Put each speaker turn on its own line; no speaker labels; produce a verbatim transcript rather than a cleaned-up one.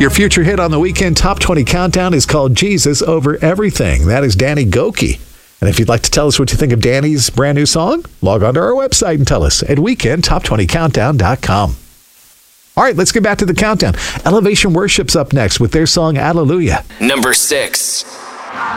Your future hit on the Weekend Top twenty Countdown is called Jesus Over Everything. That is Danny Gokey. And if you'd like to tell us what you think of Danny's brand new song, log on to our website and tell us at weekend top twenty countdown dot com. All right, let's get back to the countdown. Elevation Worship's up next with their song Hallelujah.
Number six.